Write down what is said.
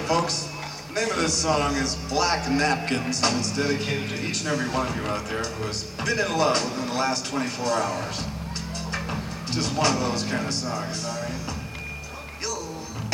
folks. The name of this song is Black Napkins, and it's dedicated to each and every one of you out there who has been in love within the last 24 hours. Just one of those kind of songs, you know what I mean?